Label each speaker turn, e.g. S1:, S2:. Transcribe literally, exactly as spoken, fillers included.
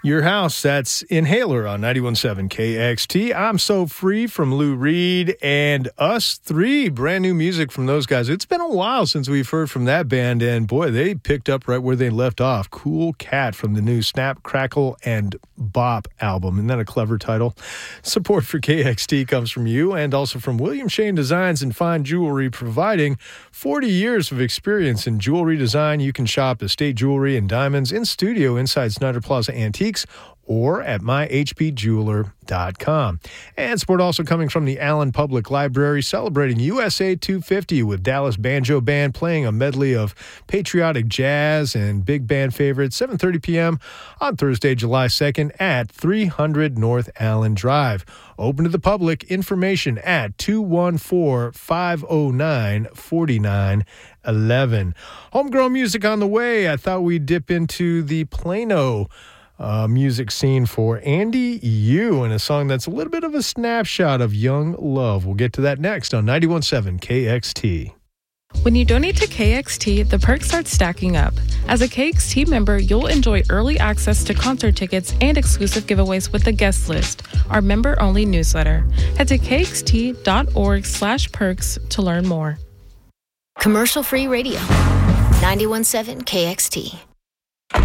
S1: Your House, that's Inhaler on ninety-one point seven K X T. I'm So Free from Lou Reed and Us Three. Brand new music from those guys. It's been a while since we've heard from that band, and boy, they picked up right where they left off. Cool Cat from the new Snap, Crackle, and Bop album. Isn't that a clever title? Support for K X T comes from you and also from William Shane Designs and Fine Jewelry, providing forty years of experience in jewelry design. You can shop estate jewelry and diamonds in studio inside Snyder Plaza Antiques or at my h p jeweler dot com. And support also coming from the Allen Public Library, celebrating U S A two fifty with Dallas Banjo Band playing a medley of patriotic jazz and big band favorites, seven thirty p.m. on Thursday, July second at three hundred North Allen Drive. Open to the public. Information at two one four, five oh nine, four nine one one. Homegrown music on the way. I thought we'd dip into the Plano Uh, music scene for Andy Yu and a song that's a little bit of a snapshot of young love. We'll get to that next on ninety-one point seven K X T.
S2: When you donate to K X T, the perks start stacking up. As a K X T member, you'll enjoy early access to concert tickets and exclusive giveaways with the guest list, our member-only newsletter. Head to kxt.org slash perks to learn more.
S3: Commercial-free radio, ninety-one point seven K X T.